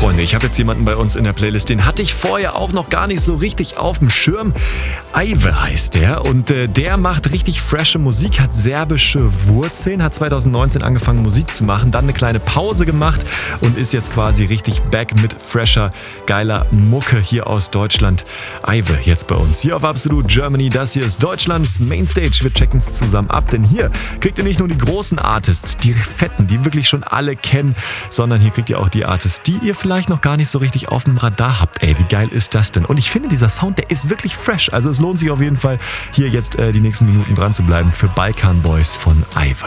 Freunde, ich habe jetzt jemanden bei uns in der Playlist, den hatte ich vorher auch noch gar nicht so richtig auf dem Schirm. Aive heißt der und der macht richtig frische Musik, hat serbische Wurzeln, hat 2019 angefangen Musik zu machen, dann eine kleine Pause gemacht und ist jetzt quasi richtig back mit fresher, geiler Mucke hier aus Deutschland. Aive jetzt bei uns hier auf Absolute Germany. Das hier ist Deutschlands Mainstage. Wir checken es zusammen ab, denn hier kriegt ihr nicht nur die großen Artists, die fetten, die wirklich schon alle kennen, sondern hier kriegt ihr auch die Artists, die ihr vielleicht noch gar nicht so richtig auf dem Radar habt. Ey, wie geil ist das denn? Und ich finde, dieser Sound, der ist wirklich fresh. Also es lohnt sich auf jeden Fall, hier jetzt die nächsten Minuten dran zu bleiben für Balkan Boys von Aive.